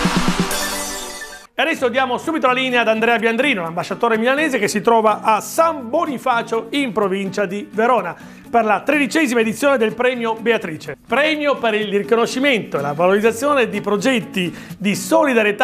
E adesso diamo subito la linea ad Andrea Biandrino, l'ambasciatore milanese che si trova a San Bonifacio in provincia di Verona per la 13ª edizione del premio Beatrice. Premio per il riconoscimento e la valorizzazione di progetti di solidarietà